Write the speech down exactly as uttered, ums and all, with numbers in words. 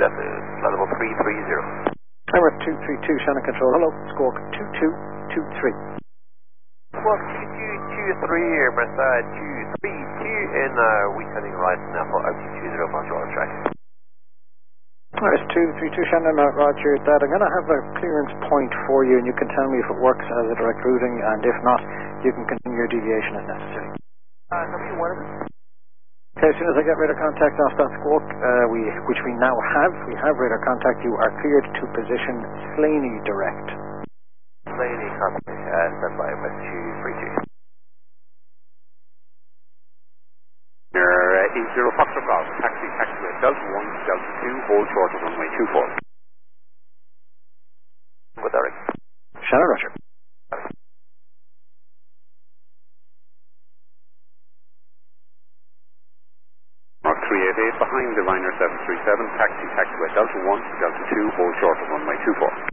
that's uh, level three three zero. Emirates two three two, Shannon Control. Hello, Squawk two two two three. Squawk two two two three, Emirates uh, two three two, and uh, we heading right now for altitude zero miles on track. Emirates two three two, Shannon, uh, roger that. I'm going to have a clearance point for you, and you can tell me if it works as a direct routing, and if not, you can continue your deviation as necessary. Uh, W one is it? Okay, as soon as I get radar contact off that squawk, uh, we, which we now have, we have radar contact, you are cleared to position Slaney direct. Slaney, copy, uh, stand by with two three two. You're uh, eight zero Foxtrot Golf, taxi, taxiway, Delta one, Delta two, hold short of runway two four. With Eric. Shannon, roger. Mark three eight eight behind the Ryanair seven three seven, taxi, taxiway, Delta one, Delta two, hold short of runway two four.